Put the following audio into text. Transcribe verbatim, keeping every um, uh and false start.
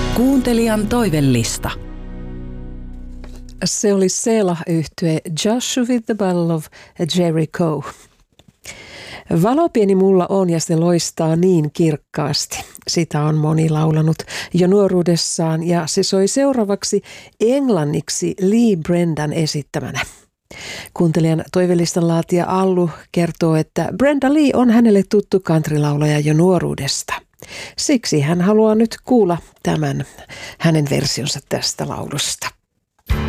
Kuuntelijan toivellista. Se oli Selah-yhtye Joshua with the Battle of Jericho. Valo pieni mulla on ja se loistaa niin kirkkaasti. Sitä on moni laulanut jo nuoruudessaan ja se soi seuraavaksi englanniksi Lee Brendan esittämänä. Kuuntelijan toivelistan laatija Allu kertoo, että Brenda Lee on hänelle tuttu countrylaulaja jo nuoruudesta. Siksi hän haluaa nyt kuulla tämän hänen versionsa tästä laulusta.